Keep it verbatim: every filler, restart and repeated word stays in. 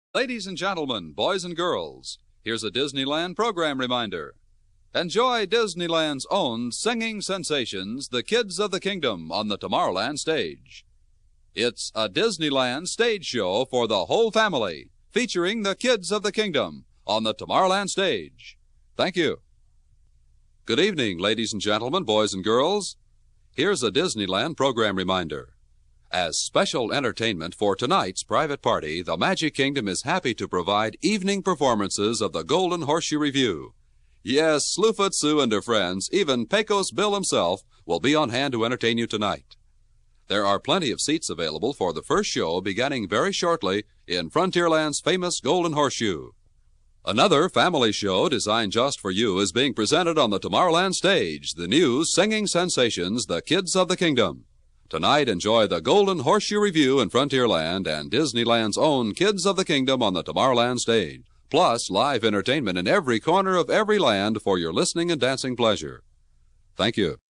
Ladies and gentlemen, boys and girls, here's a Disneyland program reminder. Enjoy Disneyland's own singing sensations, the Kids of the Kingdom, on the Tomorrowland stage. It's a Disneyland stage show for the whole family, featuring the Kids of the Kingdom on the Tomorrowland stage. Thank you. Good evening, ladies and gentlemen, boys and girls. Here's a Disneyland program reminder. As special entertainment for tonight's private party, the Magic Kingdom is happy to provide evening performances of the Golden Horseshoe Revue. Yes, Slewfoot Sue and her friends, even Pecos Bill himself, will be on hand to entertain you tonight. There are plenty of seats available for the first show beginning very shortly in Frontierland's famous Golden Horseshoe. Another family show designed just for you is being presented on the Tomorrowland stage, the new singing sensations, the Kids of the Kingdom. Tonight, enjoy the Golden Horseshoe Revue in Frontierland and Disneyland's own Kids of the Kingdom on the Tomorrowland stage, plus live entertainment in every corner of every land for your listening and dancing pleasure. Thank you.